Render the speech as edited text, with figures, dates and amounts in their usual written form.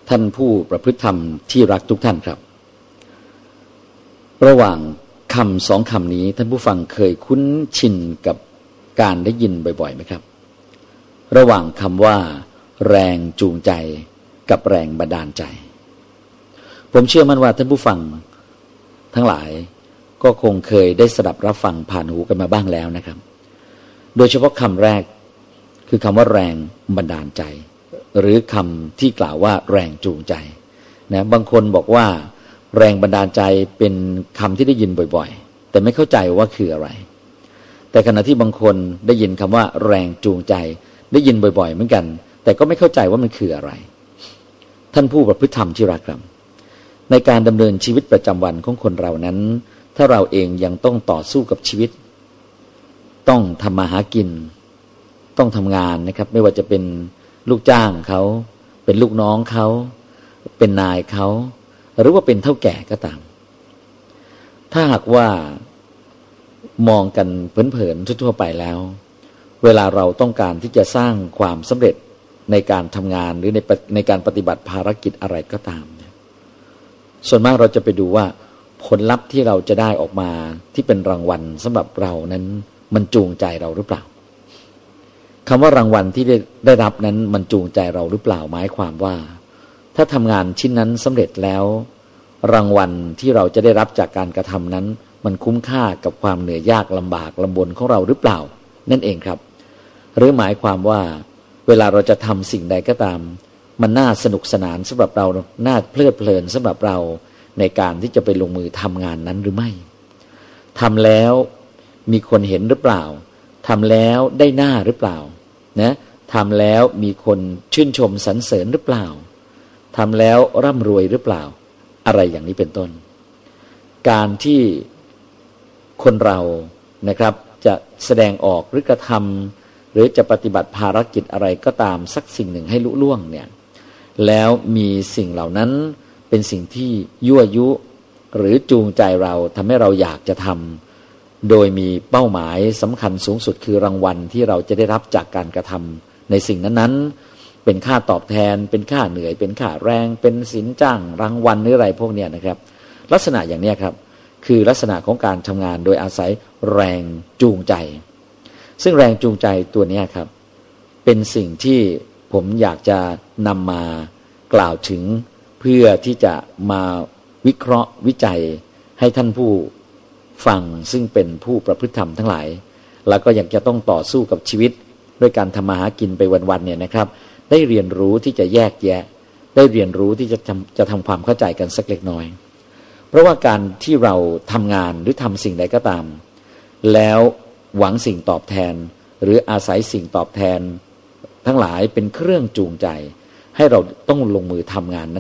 ท่านผู้ประพฤติธรรมที่รักทุกท่านครับระหว่างคำสองคำนี้ท่านผู้ฟังเคยคุ้นชินกับการได้ยินบ่อยๆไหมครับระหว่างคำว่าแรงจูงใจกับแรงบันดาลใจผมเชื่อมั่นว่าท่านผู้ฟังทั้งหลายก็คงเคยได้สดับรับฟังผ่านหูกันมาบ้างแล้วนะครับโดยเฉพาะคำแรกคือคำว่าแรงบันดาลใจหรือคำที่กล่าวว่าแรงจูงใจนะบางคนบอกว่าแรงบันดาลใจเป็นคำที่ได้ยินบ่อยๆแต่ไม่เข้าใจว่าคืออะไรแต่ขณะที่บางคนได้ยินคำว่าแรงจูงใจได้ยินบ่อยๆเหมือนกันแต่ก็ไม่เข้าใจว่ามันคืออะไรท่านผู้ประพฤติธรรมที่รักครับในการดำเนินชีวิตประจำวันของคนเรานั้นถ้าเราเองยังต้องต่อสู้กับชีวิตต้องทำมาหากินต้องทำงานนะครับไม่ว่าจะเป็นลูกจ้างเขาเป็นลูกน้องเขาเป็นนายเขาหรือว่าเป็นเฒ่าแก่ก็ตามถ้าหากว่ามองกันเผินๆทั่วๆไปแล้วเวลาเราต้องการที่จะสร้างความสำเร็จในการทำงานหรือในการปฏิบัติภารกิจอะไรก็ตามส่วนมากเราจะไปดูว่าผลลัพธ์ที่เราจะได้ออกมาที่เป็นรางวัลสำหรับเรานั้นมันจูงใจเราหรือเปล่าคำว่ารางวัลที่ได้รับนั้นมันจูงใจเราหรือเปล่าหมายความว่าถ้าทำงานชิ้นนั้นสำเร็จแล้วรางวัลที่เราจะได้รับจากการกระทำนั้นมันคุ้มค่ากับความเหนื่อยยากลำบากลำบนของเราหรือเปล่านั่นเองครับหรือหมายความว่าเวลาเราจะทำสิ่งใดก็ตามมันน่าสนุกสนานสำหรับเราน่าเพลิดเพลินสำหรับเราในการที่จะไปลงมือทำงานนั้นหรือไม่ทำแล้วมีคนเห็นหรือเปล่าทำแล้วได้หน้าหรือเปล่านะทำแล้วมีคนชื่นชมสรรเสริญหรือเปล่าทำแล้วร่ำรวยหรือเปล่าอะไรอย่างนี้เป็นต้นการที่คนเรานะครับจะแสดงออกหรือกระทำหรือจะปฏิบัติภารกิจอะไรก็ตามสักสิ่งหนึ่งให้ลุล่วงเนี่ยแล้วมีสิ่งเหล่านั้นเป็นสิ่งที่ยั่วยุหรือจูงใจเราทำให้เราอยากจะทำโดยมีเป้าหมายสำคัญสูงสุดคือรางวัลที่เราจะได้รับจากการกระทำในสิ่งนั้นๆเป็นค่าตอบแทนเป็นค่าเหนื่อยเป็นค่าแรงเป็นสินจ้างรางวัลหรืออะไรพวกนี้นะครับลักษณะอย่างนี้ครับคือลักษณะของการทำงานโดยอาศัยแรงจูงใจซึ่งแรงจูงใจตัวนี้ครับเป็นสิ่งที่ผมอยากจะนำมากล่าวถึงเพื่อที่จะมาวิเคราะห์วิจัยให้ท่านผู้ฟังซึ่งเป็นผู้ประพฤติธรรมทั้งหลายแล้วก็อยากจะต้องต่อสู้กับชีวิตด้วยการทำมาหากินไปวันๆเนี่ยนะครับได้เรียนรู้ที่จะแยกแยะได้เรียนรู้ที่จะทำความเข้าใจกันสักเล็กน้อยเพราะว่าการที่เราทำงานหรือทำสิ่งใดก็ตามแล้วหวังสิ่งตอบแทนหรืออาศัยสิ่งตอบแทนทั้งหลายเป็นเครื่องจูงใจให้เราต้องลงมือทำงาน